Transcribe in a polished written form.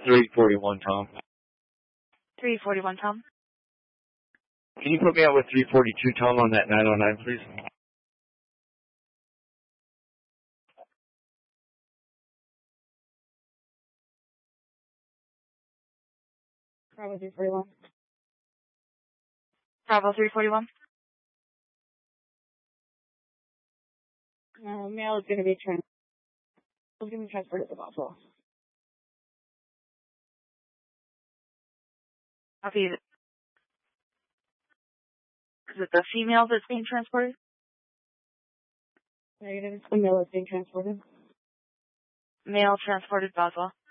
341, Tom. 341, Tom. Can you put me out with 342, Tom, on that 909, please? Bravo 341. Bravo 341. Mail is going to be transferred to Buffalo. Copy. Is it the female that's being transported? Negative. The male is being transported. Male transported Boswell.